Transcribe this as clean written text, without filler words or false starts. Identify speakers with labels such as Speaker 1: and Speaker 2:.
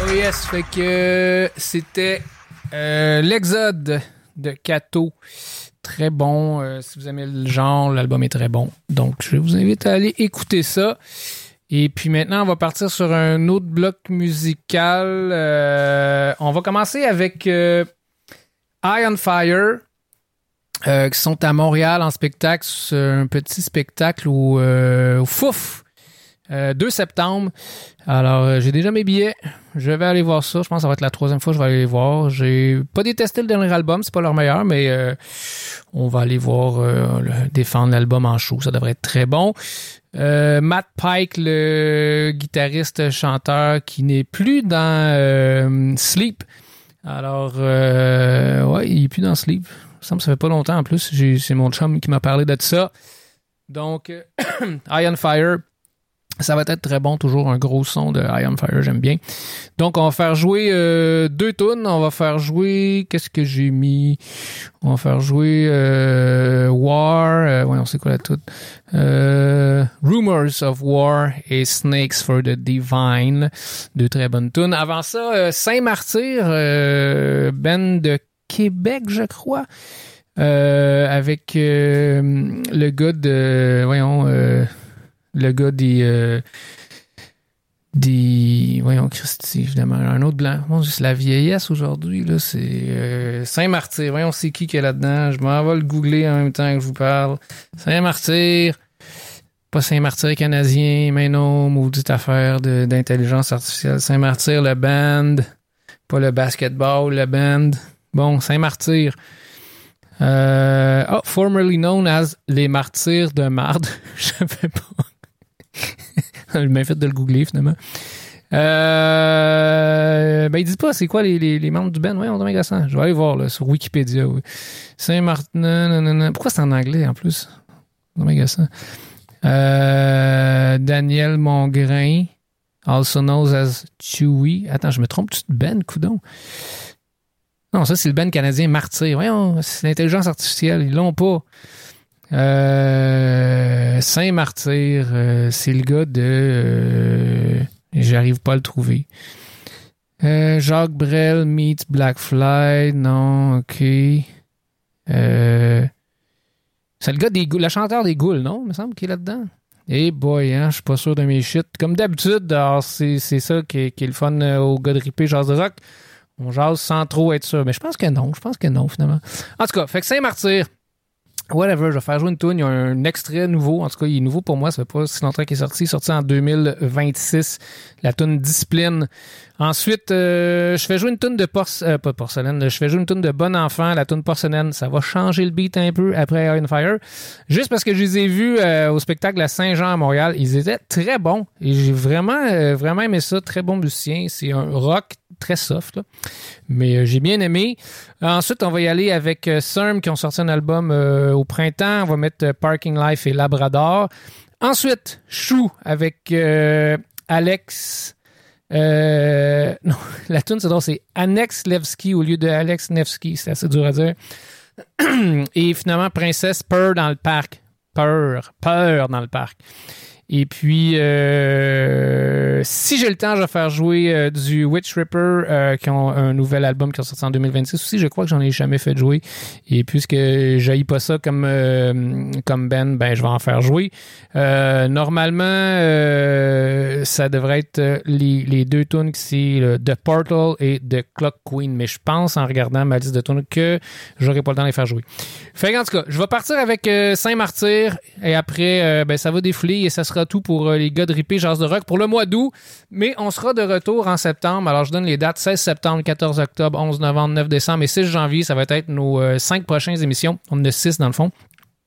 Speaker 1: Oh yes, fait que c'était l'Exode de Kato. Très bon. Si vous aimez le genre, l'album est très bon. Donc, je vous invite à aller écouter ça. Et puis maintenant, on va partir sur un autre bloc musical. On va commencer avec Eye on Fire, qui sont à Montréal en spectacle. C'est un petit spectacle au Fouf. 2 septembre. Alors, j'ai déjà mes billets. Je vais aller voir ça. Je pense que ça va être la 3e fois que je vais aller les voir. J'ai pas détesté le dernier album. C'est pas leur meilleur, mais on va aller voir défendre l'album en show. Ça devrait être très bon. Matt Pike, le guitariste chanteur qui n'est plus dans Sleep. Alors, ouais, il est plus dans Sleep. Il me semble que ça fait pas longtemps en plus. C'est mon chum qui m'a parlé de ça. Donc, Eye on Fire. Ça va être très bon, toujours un gros son de Eye on Fire, j'aime bien. Donc, on va faire jouer 2 tunes. On va faire jouer... Qu'est-ce que j'ai mis? On va faire jouer War... ouais, on sait quoi la toute? Rumors of War et Snakes for the Divine. 2 très bonnes tunes. Avant ça, Saint-Martyr, band de Québec, je crois. Avec le gars de... le gars des voyons, Christy, évidemment, un autre blanc. Bon, c'est la vieillesse aujourd'hui, là, c'est Saint-Martyr. Voyons, c'est qui est là-dedans. Je m'en vais le googler en même temps que je vous parle. Saint-Martyr, pas Saint-Martyr canadien, mais non, maudite affaire d'intelligence artificielle. Saint-Martyr, le band, pas le basketball, le band. Bon, Saint-Martyr. Formerly known as les Martyrs de Marde. Je savais pas. J'ai bien fait de le googler, finalement. Ils disent pas c'est quoi les membres du band. Ouais, on est agaçant. Je vais aller voir là, sur Wikipédia. Oui. Saint-Martin. Pourquoi c'est en anglais en plus? On est agaçant. Daniel Mongrain, also known as Chewy. Attends, je me trompe-tu de band, coudon? Non, ça, c'est le band canadien Martyr. Voyons, c'est l'intelligence artificielle. Ils l'ont pas. Saint-Martyr, c'est le gars de... j'arrive pas à le trouver. Jacques Brel meets Blackfly. Non, OK. C'est le gars le chanteur des Ghouls, non? Il me semble qu'il est là-dedans. Eh boy, hein, je suis pas sûr de mes shit. Comme d'habitude, alors c'est ça qui est le fun au gars de ripé jazz de rock. On jase sans trop être sûr. Mais je pense que non, finalement. En tout cas, fait que Saint-Martyr, whatever, je vais faire jouer une tune. Il y a un extrait nouveau. En tout cas, il est nouveau pour moi. Ça fait pas si longtemps qu'il est sorti. Il est sorti en 2026. La tune Discipline. Ensuite, je fais jouer une tune de pas porcelaine. Je fais jouer une tune de Bon Enfant, la tune Porcelaine. Ça va changer le beat un peu après Eye on Fire. Juste parce que je les ai vus au spectacle à Saint-Jean à Montréal. Ils étaient très bons. Et j'ai vraiment aimé ça. Très bon musicien. C'est un rock très soft, là. Mais j'ai bien aimé. Ensuite, on va y aller avec Serm qui ont sorti un album au printemps. On va mettre Parking Life et Labrador. Ensuite, Chou avec Alex... non, la tune c'est drôle, c'est Annex Levski au lieu de Alex Nevsky, c'est assez dur à dire. Et finalement Princesse Peur dans le parc. Peur dans le parc. Et puis si j'ai le temps, je vais faire jouer du Witch Ripper qui ont un nouvel album qui est sorti en 2026 aussi. Je crois que j'en ai jamais fait jouer. Et puisque j'haïs pas ça comme Ben, je vais en faire jouer. Normalement, ça devrait être les 2 tunes qui c'est The Portal et The Clock Queen. Mais je pense en regardant ma liste de tunes que j'aurai pas le temps de les faire jouer. Fait qu'en tout cas, je vais partir avec Saint-Martyr et après, ça va défouler et ça sera tout pour les gars de ripé jazz de rock pour le mois d'août, mais on sera de retour en septembre. Alors je donne les dates: 16 septembre, 14 octobre, 11 novembre, 9 décembre et 6 janvier. Ça va être nos 5 prochaines émissions. On en a 6 dans le fond.